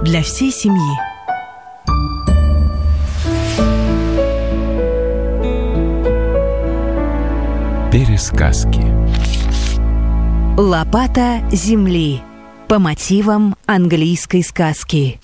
для всей семьи. Пересказки. Лопата земли по мотивам английской сказки.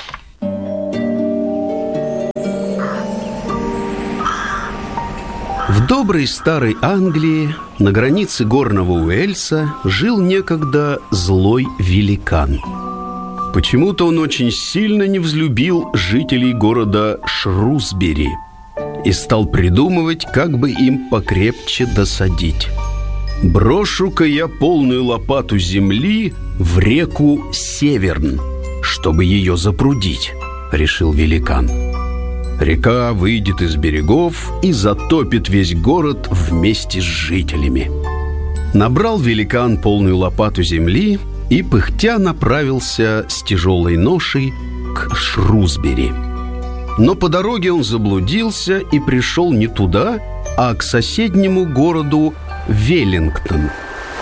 В доброй старой Англии, на границе горного Уэльса, жил некогда злой великан. Почему-то он очень сильно не взлюбил жителей города Шрусбери и стал придумывать, как бы им покрепче досадить. «Брошу-ка я полную лопату земли в реку Северн, чтобы ее запрудить», — решил великан. Река выйдет из берегов и затопит весь город вместе с жителями. Набрал великан полную лопату земли и, пыхтя, направился с тяжелой ношей к Шрусбери. Но по дороге он заблудился и пришел не туда, а к соседнему городу Веллингтон.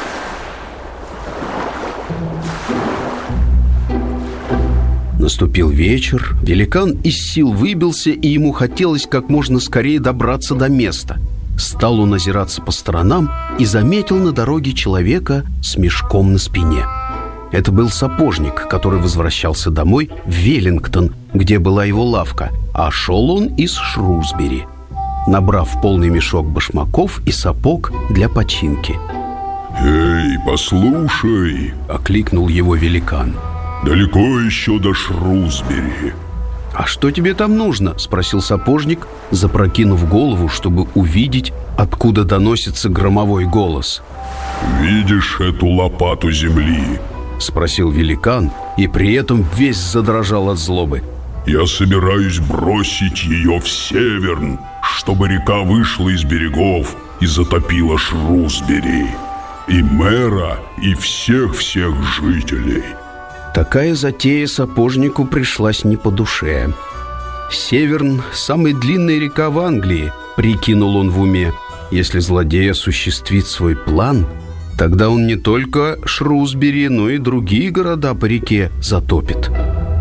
Наступил вечер, великан из сил выбился, и ему хотелось как можно скорее добраться до места. Стал он озираться по сторонам и заметил на дороге человека с мешком на спине. Это был сапожник, который возвращался домой в Веллингтон, где была его лавка, а шел он из Шрусбери, набрав полный мешок башмаков и сапог для починки. «Эй, послушай!» — окликнул его великан. «Далеко еще до Шрусбери». «А что тебе там нужно?» — спросил сапожник, запрокинув голову, чтобы увидеть, откуда доносится громовой голос. «Видишь эту лопату земли?» — спросил великан, и при этом весь задрожал от злобы. «Я собираюсь бросить ее в Северн, чтобы река вышла из берегов и затопила Шрусбери, и мэра, и всех-всех жителей». Такая затея сапожнику пришлась не по душе. Северн — самая длинная река в Англии, прикинул он в уме. Если злодей осуществит свой план, тогда он не только Шрусбери, но и другие города по реке затопит.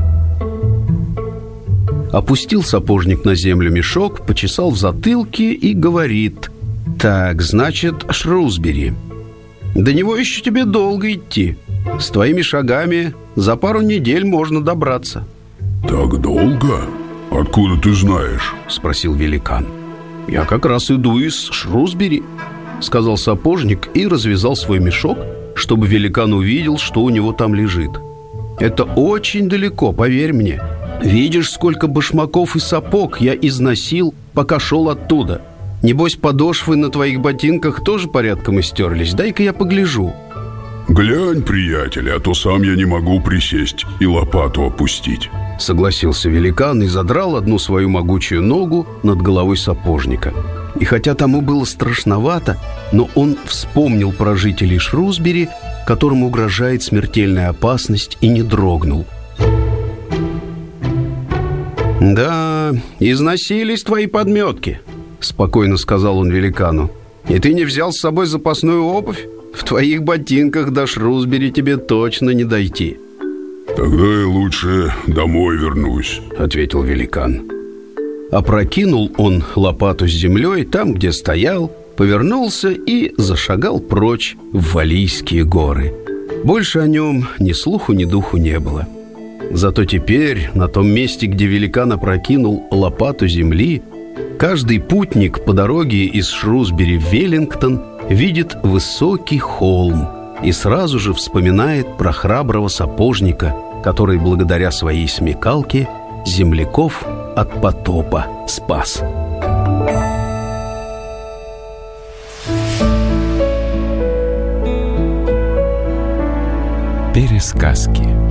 Опустил сапожник на землю мешок, почесал в затылке и говорит: «Так, значит, Шрусбери. До него еще тебе долго идти. С твоими шагами за пару недель можно добраться». «Так долго? Откуда ты знаешь?» — спросил великан. «Я как раз иду из Шрусбери», — сказал сапожник и развязал свой мешок, чтобы великан увидел, что у него там лежит. «Это очень далеко, поверь мне. Видишь, сколько башмаков и сапог я износил, пока шел оттуда. Небось, подошвы на твоих ботинках тоже порядком истерлись. Дай-ка я погляжу». «Глянь, приятель, а то сам я не могу присесть и лопату опустить», — согласился великан и задрал одну свою могучую ногу над головой сапожника. И хотя тому было страшновато, но он вспомнил про жителей Шрусбери, которым угрожает смертельная опасность, и не дрогнул. «Да, износились твои подметки», — спокойно сказал он великану. «И ты не взял с собой запасную обувь? В твоих ботинках до Шрусбери тебе точно не дойти». «Тогда я лучше домой вернусь», — ответил великан. Опрокинул он лопату с землей там, где стоял, повернулся и зашагал прочь в Валлийские горы. Больше о нем ни слуху, ни духу не было. Зато теперь на том месте, где великан опрокинул лопату земли, каждый путник по дороге из Шрусбери в Веллингтон видит высокий холм и сразу же вспоминает про храброго сапожника, который благодаря своей смекалке земляков от потопа спас. Пересказки.